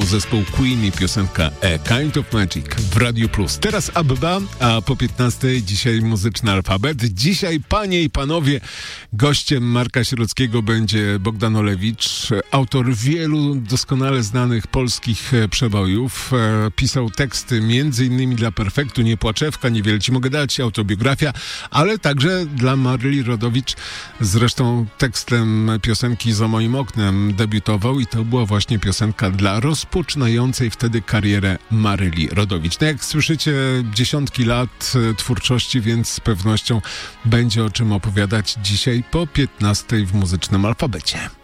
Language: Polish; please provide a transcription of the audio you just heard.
zespół Queen i piosenka A Kind of Magic w Radiu Plus. Teraz ABBA, a po 15 dzisiaj muzyczny alfabet. Dzisiaj, panie i panowie, gościem Marka Sierockiego będzie Bogdan Olewicz, autor wielu doskonale znanych polskich przebojów. Pisał teksty m.in. dla Perfektu, Nie Płaczewka, Niewiele ci mogę dać, autobiografia, ale także dla Maryli Rodowicz. Zresztą tekstem piosenki Za moim oknem debiutował i to była właśnie piosenka dla rozpoczynającej wtedy karierę Maryli Rodowicz. No jak słyszycie, dziesiątki lat twórczości, więc z pewnością będzie o czym opowiadać dzisiaj po 15 w muzycznym alfabecie.